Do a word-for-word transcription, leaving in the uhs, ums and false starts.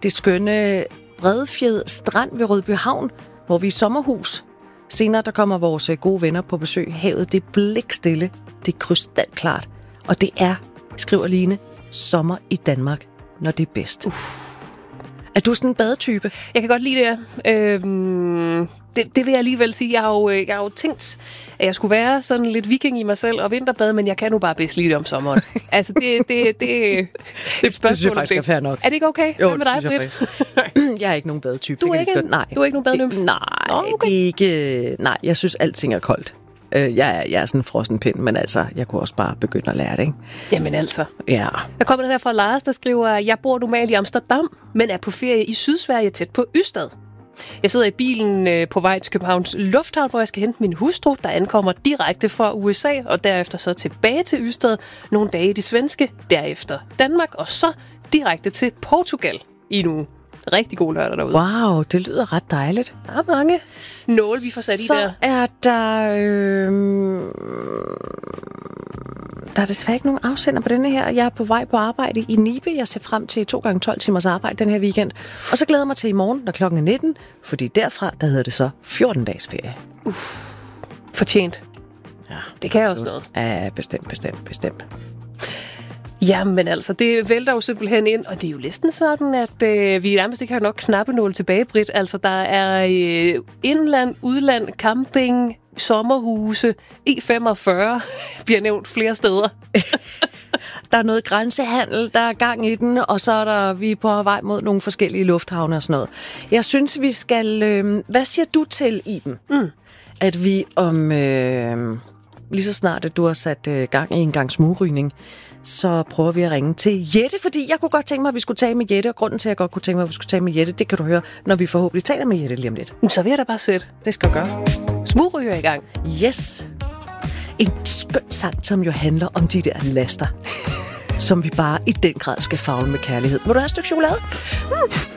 det skønne Bredfjed Strand ved Rødbyhavn, hvor vi er i sommerhus. Senere der kommer vores gode venner på besøg. Havet, det er blikstille, det er krystalklart. Og det er, skriver Line, sommer i Danmark, når det er bedst. Uff. Er du sådan en badetype? Jeg kan godt lide det, ja. øhm, det, det vil jeg alligevel sige. Jeg har, jo, jeg har jo tænkt, at jeg skulle være sådan lidt viking i mig selv og vinterbade, men jeg kan nu bare bedst lide det om sommeren. altså, det, det, det, det er et spørgsmål. Det synes jeg faktisk er fair nok. Er det ikke okay? Jo, Hvad med dig, Britt? Jeg er ikke nogen badetype. Du er ikke, en, nej. du er ikke nogen badenymf? Nej, oh, okay. det er ikke... Nej, jeg synes, alting er koldt. Jeg er, jeg er sådan en frossen pind, men altså, jeg kunne også bare begynde at lære det, ikke? Jamen altså. Ja. Der kommer den her fra Lars, der skriver, jeg bor normalt i Amsterdam, men er på ferie i Sydsverige tæt på Ystad. Jeg sidder i bilen på vej til Københavns Lufthavn, hvor jeg skal hente min hustru, der ankommer direkte fra U S A, og derefter så tilbage til Ystad, nogle dage i det svenske, derefter Danmark, og så direkte til Portugal i en uge. Rigtig god lørdag derude. Wow, det lyder ret dejligt. Der er mange nåle, vi får sat i så der. Så er der... Øh... Der er desværre ikke nogen afsender på denne her. Jeg er på vej på arbejde i Nibe. Jeg ser frem til to gange tolv timers arbejde den her weekend. Og så glæder jeg mig til i morgen, når klokken er nitten. Fordi derfra, der hedder det så fjorten dages ferie. Uff. Fortjent. Ja, det kan også noget. Ja, bestemt, bestemt, bestemt. Jamen altså, det vælter jo simpelthen ind, og det er jo næsten sådan, at øh, vi nærmest ikke har nok knappenål tilbage, Britt. Altså, der er øh, indland, udland, camping, sommerhuse, E femogfyrre bliver nævnt flere steder. Der er noget grænsehandel, der er gang i den, og så er der, vi er på vej mod nogle forskellige lufthavne og sådan noget. Jeg synes, vi skal... Øh, hvad siger du til, Iben? Mm. At vi om... Øh, lige så snart, at du har sat øh, gang i en gang smugrygning, så prøver vi at ringe til Jette, fordi jeg kunne godt tænke mig, at vi skulle tale med Jette, og grunden til, at jeg godt kunne tænke mig, at vi skulle tale med Jette, det kan du høre, når vi forhåbentlig taler med Jette lige om lidt. Så vil jeg da bare sætte. Det skal du gøre. Smugryger i gang. Yes. En skøn sang, som jo handler om de der laster, som vi bare i den grad skal favne med kærlighed. Må du have et stykke chokolade? Mm.